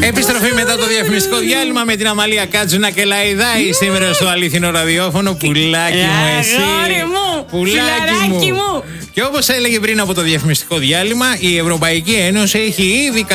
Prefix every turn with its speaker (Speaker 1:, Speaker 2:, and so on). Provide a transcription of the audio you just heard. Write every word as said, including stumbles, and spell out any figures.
Speaker 1: Επιστροφή μετά το διαφημιστικό διάλειμμα με την Αμαλία Κάτζουνα και Λαϊδάη σήμερα στο αληθινό ραδιόφωνο. Πουλάκι μου, εσύ.
Speaker 2: Μου,
Speaker 1: πουλάκι μου.
Speaker 2: μου.
Speaker 1: Και όπως έλεγε πριν από το διαφημιστικό διάλειμμα, η Ευρωπαϊκή Ένωση έχει ήδη